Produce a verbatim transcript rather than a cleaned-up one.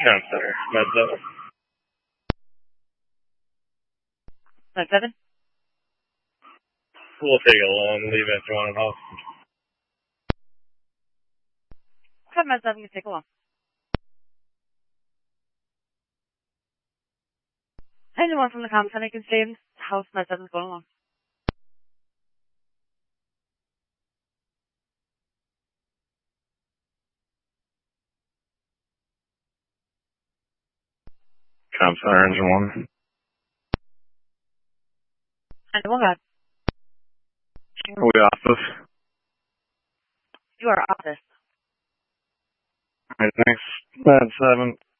Town Center, Med seven. Med seven? We'll take a long leave after one and a half. Okay, Med seven, you take a long. Anyone from the comm center can stay in the house. Med seven's going along. Comm Center, Engine one. Engine one, God. Are we office? You are office. Alright, thanks. Med seven.